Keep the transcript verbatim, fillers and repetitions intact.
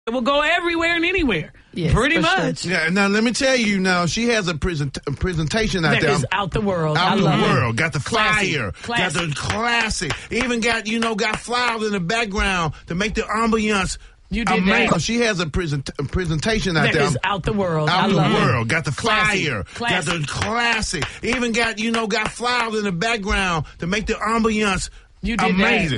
It will go everywhere and anywhere. Yes, Pretty for much. sure. Yeah, now let me tell you now, she has a, present, a presentation out That there. is out the world. Out I the love it. world. Got the Classy. flyer. Classy. Got the classic. Even got, you know, got flowers in the background to make the ambiance You did amazing. that. She has a, present, a presentation out That there. is out the world. Out I the love world. it. Got the Classy. flyer. Classy. Got the classic. Even got, you know, got flowers in the background to make the ambiance You did that. amazing.